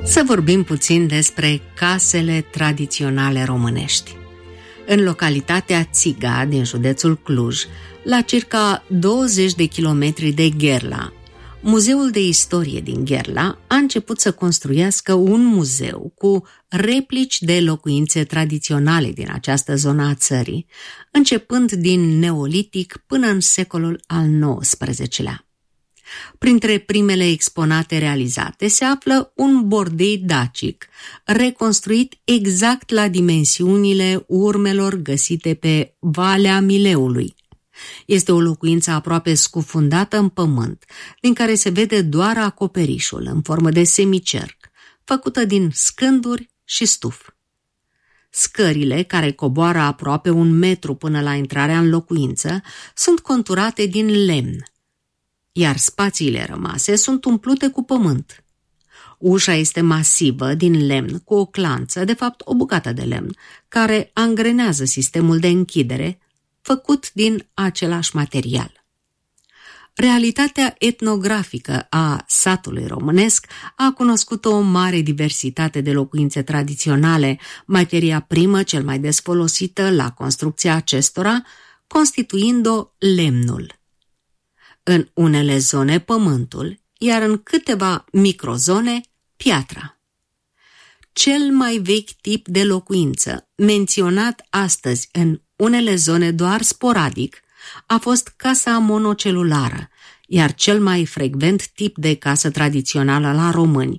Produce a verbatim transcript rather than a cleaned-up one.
Să vorbim puțin despre casele tradiționale românești. În localitatea Țiga, din județul Cluj, la circa douăzeci de kilometri de Gherla, Muzeul de Istorie din Gherla a început să construiască un muzeu cu replici de locuințe tradiționale din această zonă a țării, începând din Neolitic până în secolul al nouăsprezecelea. Printre primele exponate realizate se află un bordei dacic, reconstruit exact la dimensiunile urmelor găsite pe Valea Mileului. Este o locuință aproape scufundată în pământ, din care se vede doar acoperișul în formă de semicerc, făcută din scânduri și stuf. Scările, care coboară aproape un metru până la intrarea în locuință, sunt conturate din lemn, iar spațiile rămase sunt umplute cu pământ. Ușa este masivă, din lemn, cu o clanță, de fapt o bucată de lemn, care angrenează sistemul de închidere, făcut din același material. Realitatea etnografică a satului românesc a cunoscut o mare diversitate de locuințe tradiționale, materia primă cel mai des folosită la construcția acestora, constituind-o lemnul. În unele zone pământul, iar în câteva microzone piatra. Cel mai vechi tip de locuință, menționat astăzi în unele zone doar sporadic, a fost casa monocelulară, iar cel mai frecvent tip de casă tradițională la români,